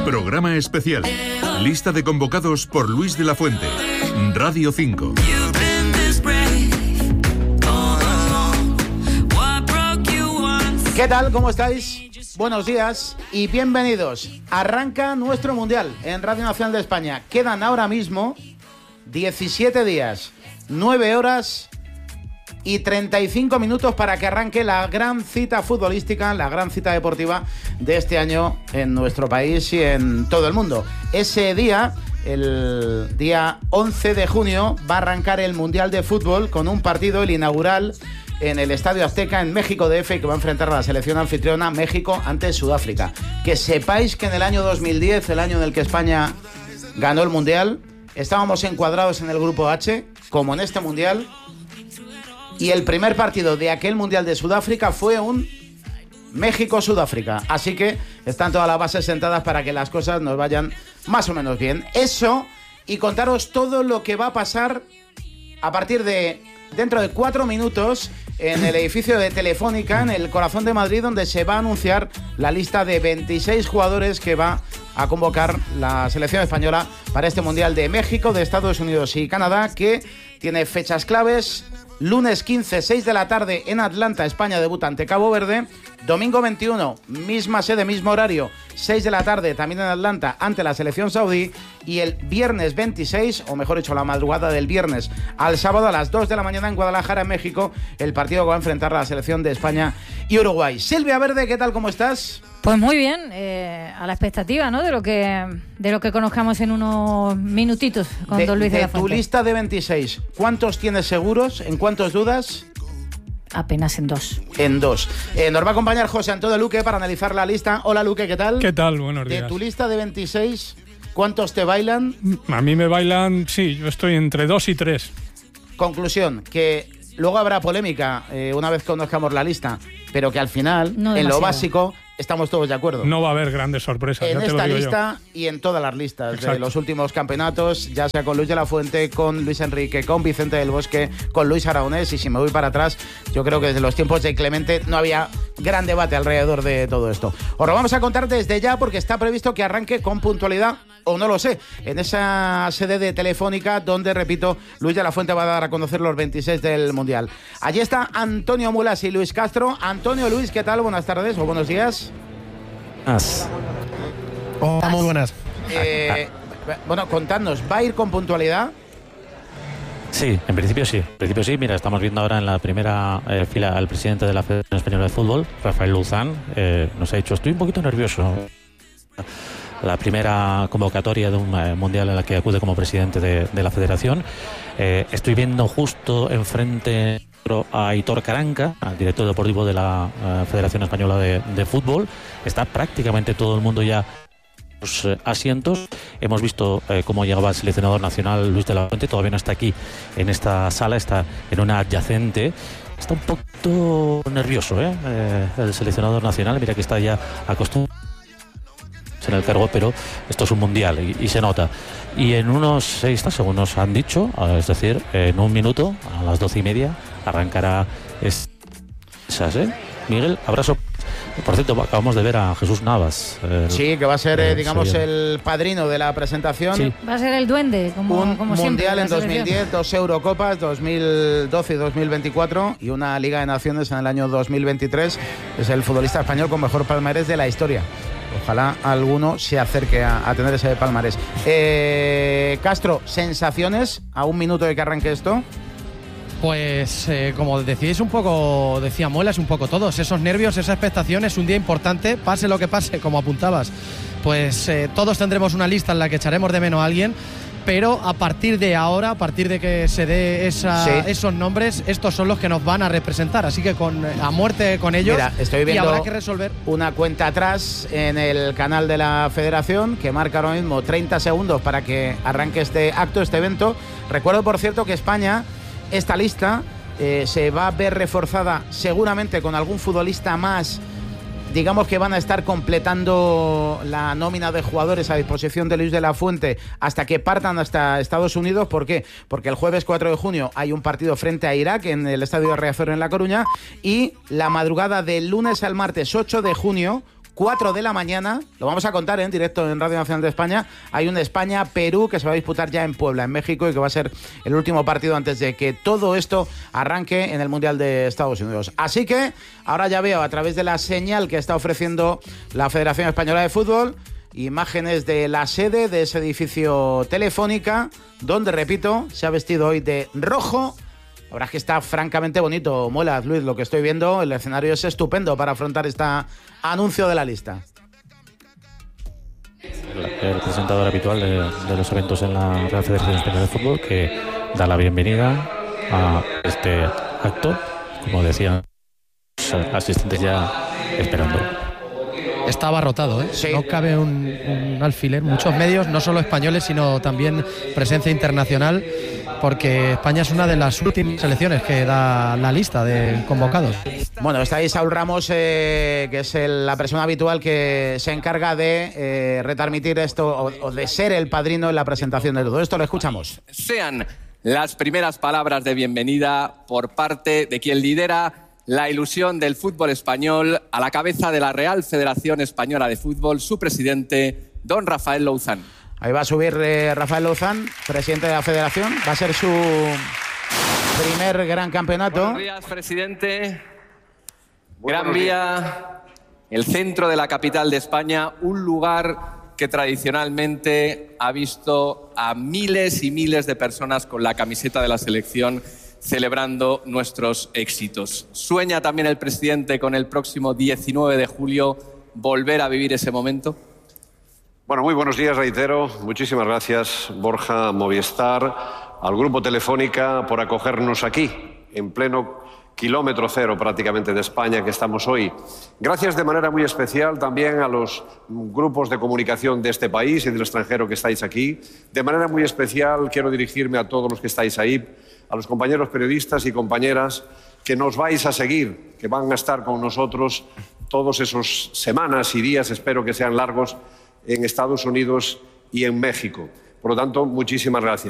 Programa especial. Lista de convocados por Luis de la Fuente. Radio 5. ¿Qué tal? ¿Cómo estáis? Buenos días y bienvenidos. Arranca nuestro Mundial en Radio Nacional de España. Quedan ahora mismo 17 días, 9 horas y 35 minutos para que arranque la gran cita futbolística, la gran cita deportiva de este año en nuestro país y en todo el mundo. Ese día, el día 11 de junio, va a arrancar el Mundial de Fútbol con un partido, el inaugural, en el Estadio Azteca en México DF, que va a enfrentar a la selección anfitriona México ante Sudáfrica. Que sepáis que en el año 2010, el año en el que España ganó el Mundial, estábamos encuadrados en el grupo H, como en este Mundial, y el primer partido de aquel Mundial de Sudáfrica fue un México-Sudáfrica. Así que están todas las bases sentadas para que las cosas nos vayan más o menos bien. Eso, y contaros todo lo que va a pasar a partir de dentro de 4 minutos en el edificio de Telefónica, en el corazón de Madrid, donde se va a anunciar la lista de 26 jugadores que va a convocar la selección española para este Mundial de México, de Estados Unidos y Canadá, que tiene fechas claves. Lunes 15, 6 de la tarde en Atlanta, España debuta ante Cabo Verde. Domingo 21, misma sede, mismo horario, 6 de la tarde también en Atlanta ante la selección saudí. Y el viernes 26, o mejor dicho, la madrugada del viernes al sábado a las 2 de la mañana en Guadalajara, en México, el partido que va a enfrentar a la selección de España y Uruguay. Silvia Verde, ¿qué tal? ¿Cómo estás? Pues muy bien, a la expectativa, ¿no? De lo que conozcamos en unos minutitos con don Luis de la Fuente. De tu lista de 26, ¿cuántos tienes seguros? ¿En cuántos dudas? Apenas en 2. En 2. Nos va a acompañar José Antonio Luque para analizar la lista. Hola Luque, ¿qué tal? ¿Qué tal? Buenos días. De tu lista de 26, ¿cuántos te bailan? A mí me bailan, sí, yo estoy entre 2 y 3. Conclusión, que luego habrá polémica una vez conozcamos la lista, pero que al final, no en lo básico, estamos todos de acuerdo. No va a haber grandes sorpresas. En ya te esta lo digo lista yo. y en todas las listas. Exacto. De los últimos campeonatos, ya sea con Luis de la Fuente, con Luis Enrique, con Vicente del Bosque, con Luis Aragonés, y si me voy para atrás, yo creo que desde los tiempos de Clemente no había gran debate alrededor de todo esto. Os lo vamos a contar desde ya porque está previsto que arranque con puntualidad, o no lo sé, en esa sede de Telefónica donde, repito, Luis de la Fuente va a dar a conocer los 26 del Mundial. Allí está Antonio Mulas y Luis Castro. Antonio, Luis, ¿qué tal? Buenas tardes o buenos días. Hola, muy buenas. Bueno, contadnos, ¿va a ir con puntualidad? Sí, en principio sí. Mira, estamos viendo ahora en la primera fila al presidente de la Federación Española de Fútbol, Rafael Luzán. Nos ha dicho, estoy un poquito nervioso. La primera convocatoria de un mundial en la que acude como presidente de la federación. Estoy viendo justo enfrente a Aitor Caranca, al director deportivo de la Federación Española de Fútbol. Está prácticamente todo el mundo ya en los asientos. Hemos visto cómo llegaba el seleccionador nacional Luis de la Fuente. Todavía no está aquí en esta sala, está en una adyacente. Está un poquito nervioso el seleccionador nacional. Mira que está ya acostumbrado en el cargo, pero esto es un mundial y se nota. Y en unos 6, según nos han dicho, es decir, en un minuto, a las 12:30, arrancará esas, Miguel, abrazo. Por cierto, acabamos de ver a Jesús Navas. Sí, que va a ser, digamos, el padrino de la presentación. Sí. Va a ser el duende, como siempre. Mundial en 2010, 2 Eurocopas, 2012 y 2024, y una Liga de Naciones en el año 2023. Es el futbolista español con mejor palmarés de la historia. Ojalá alguno se acerque a tener ese palmarés. Castro, ¿sensaciones a un minuto de que arranque esto? Pues como decíais un poco, decía Muelas, un poco todos, esos nervios, esa expectación, es un día importante, pase lo que pase, como apuntabas, pues todos tendremos una lista en la que echaremos de menos a alguien, pero a partir de ahora, a partir de que se dé esos nombres, estos son los que nos van a representar, así que a muerte con ellos. Mira, estoy viendo y habrá que resolver una cuenta atrás en el canal de la Federación que marca ahora mismo 30 segundos para que arranque este acto, este evento. Recuerdo, por cierto, que España, esta lista se va a ver reforzada seguramente con algún futbolista más. Digamos que van a estar completando la nómina de jugadores a disposición de Luis de la Fuente hasta que partan hasta Estados Unidos. ¿Por qué? Porque el jueves 4 de junio hay un partido frente a Irak en el Estadio de Riazor en La Coruña, y la madrugada del lunes al martes 8 de junio, 4 de la mañana, lo vamos a contar en directo en Radio Nacional de España. Hay un España-Perú que se va a disputar ya en Puebla, en México, y que va a ser el último partido antes de que todo esto arranque en el Mundial de Estados Unidos. Así que ahora ya veo, a través de la señal que está ofreciendo la Federación Española de Fútbol, imágenes de la sede de ese edificio Telefónica, donde, repito, se ha vestido hoy de rojo. La verdad es que está francamente bonito, Muelas, Luis, lo que estoy viendo. El escenario es estupendo para afrontar este anuncio de la lista. El presentador habitual de los eventos en la Real Federación Española de Fútbol, que da la bienvenida a este acto, como decían los asistentes ya esperando. Está abarrotado, ¿eh? Sí. No cabe un alfiler. Muchos medios, no solo españoles, sino también presencia internacional, porque España es una de las últimas selecciones que da la lista de convocados. Bueno, está ahí Saúl Ramos, que es la persona habitual que se encarga de retransmitir esto, o de ser el padrino en la presentación de todo esto. Lo escuchamos. Sean las primeras palabras de bienvenida por parte de quien lidera la ilusión del fútbol español, a la cabeza de la Real Federación Española de Fútbol, su presidente, don Rafael Louzán. Ahí va a subir Rafael Louzán, presidente de la Federación. Va a ser su primer gran campeonato. Buenos días, presidente. Gran Vía, el centro de la capital de España, un lugar que tradicionalmente ha visto a miles y miles de personas con la camiseta de la selección celebrando nuestros éxitos. ¿Sueña también el presidente con el próximo 19 de julio volver a vivir ese momento? Bueno, muy buenos días, reitero. Muchísimas gracias, Borja, Movistar, al Grupo Telefónica por acogernos aquí, en pleno kilómetro cero prácticamente de España que estamos hoy. Gracias de manera muy especial también a los grupos de comunicación de este país y del extranjero que estáis aquí. De manera muy especial quiero dirigirme a todos los que estáis ahí, a los compañeros periodistas y compañeras que nos vais a seguir, que van a estar con nosotros todos esos semanas y días, espero que sean largos, en Estados Unidos y en México. Por lo tanto, muchísimas gracias.